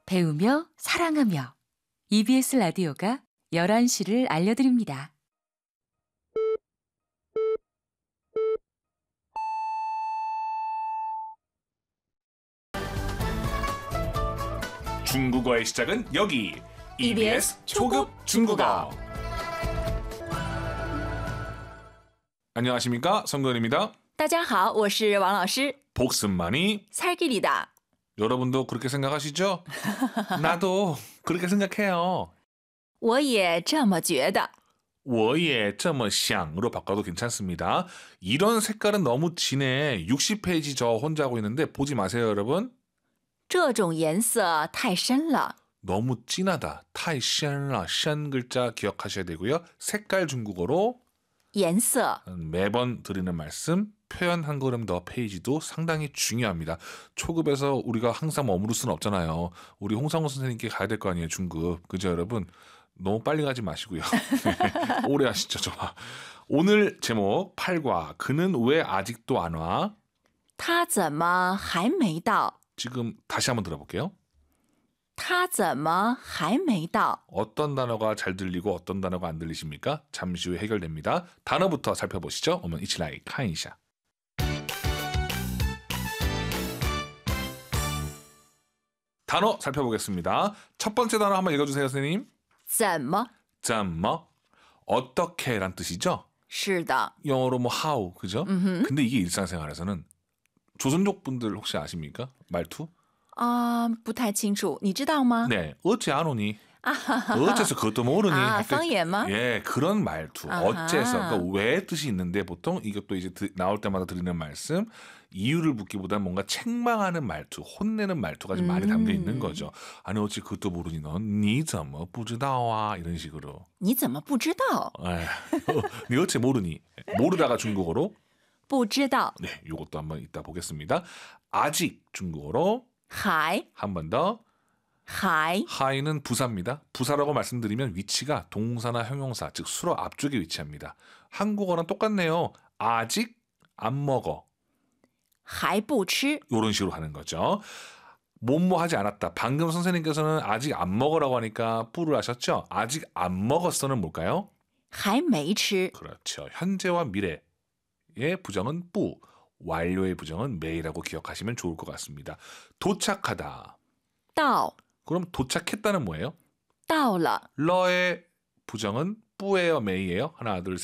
배우며 사랑하며 EBS 라디오가 11시를 알려드립니다. 중국어의 시작은 여기 EBS 초급 중국어. 안녕하십니까, 성근입니다. 大家好，我是王老师。 복습만이 살길이다. 여러분도 그렇게 생각하시죠? 나도 그렇게 생각해요. 我也这么觉得。 我也这么想으로 바꿔도 괜찮습니다. 이런 색깔은 너무 진해. 60페이지 저 혼자 하고 있는데 보지 마세요, 여러분. 这种颜色太深了。 너무 진하다. 太深了. 深 글자 기억하셔야 되고요. 색깔 중국어로 颜色 매번 드리는 말씀, 표현 한 걸음 더 페이지도 상당히 중요합니다. 초급에서 우리가 항상 머무를 수는 없잖아요. 우리 홍상호 선생님께 가야 될 거 아니에요, 중급. 그죠, 여러분? 너무 빨리 가지 마시고요. 오래 하시죠, 좋아. 오늘 제목 8과 그는 왜 아직도 안 와? 他怎么还没到？ 지금 다시 한번 들어볼게요. 他怎么还没到？ 어떤 단어가 잘 들리고 어떤 단어가 안 들리십니까? 잠시 후에 해결됩니다. 단어부터 살펴보시죠. 我们一起来看一下. 단어 살펴보겠습니다. 첫 번째 단어 한번 읽어주세요, 선생님. 怎么？ 怎么? 어떻게란 뜻이죠? 是的。 영어로 뭐 how, 그죠? 근데 이게 일상생활에서는 조선족 분들 혹시 아십니까? 말투? 不太清楚，你知道吗？ 네, 어째 안 오니? 어째서 그것도 모르니? 할 때, 方言吗？ 예, 그런 말투. 아하. 어째서, 그러니까 왜 뜻이 있는데 보통 이것도 이제 나올 때마다 드리는 말씀, 이유를 묻기보다는 뭔가 책망하는 말투, 혼내는 말투가 좀 많이 담겨 있는 거죠. 아니 어째 그것도 모르니 넌? 你怎么不知道啊? 이런 식으로. 你怎么不知道？ 니 어째 모르니? 모르다가 중국어로? 不知道。 네, 이것도 한번 이따 보겠습니다. 아직 중국어로 还 한 번 더. 还 하이는 부사입니다. 부사라고 말씀드리면 위치가 동사나 형용사, 즉 수로 앞쪽에 위치합니다. 한국어랑 똑같네요. 아직 안 먹어. 还不吃。 이런 식으로 하는 거죠. 뭐뭐 하지 않았다. 방금 선생님께서는 아직 안 먹으라고 하니까 뿌를 하셨죠? 아직 안 먹었어는 뭘까요? 还没吃。 그렇죠. 현재와 미래의 부정은 뿌, 완료의 부정은 메이라고 기억하시면 좋을 것 같습니다. 도착하다. 到 그럼 도착했다는 뭐예요? 到了。 러의 부정은 뿌예요, 메이예요? 하나, 둘,